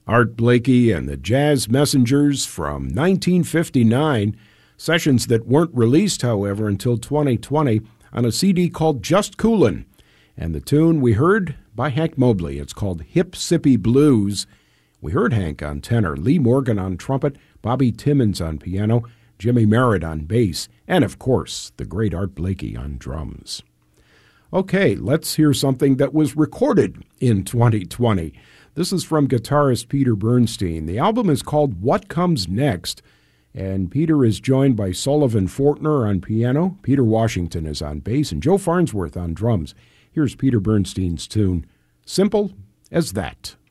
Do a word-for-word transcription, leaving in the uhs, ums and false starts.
Art Blakey and the Jazz Messengers from nineteen fifty-nine, sessions that weren't released, however, until twenty twenty on a C D called Just Coolin'. And the tune we heard by Hank Mobley. It's called Hip Sippy Blues. We heard Hank on tenor, Lee Morgan on trumpet, Bobby Timmons on piano, Jimmy Merritt on bass, and of course, the great Art Blakey on drums. Okay, let's hear something that was recorded in twenty twenty. This is from guitarist Peter Bernstein. The album is called What Comes Next, and Peter is joined by Sullivan Fortner on piano, Peter Washington is on bass, and Joe Farnsworth on drums. Here's Peter Bernstein's tune, Simple as That.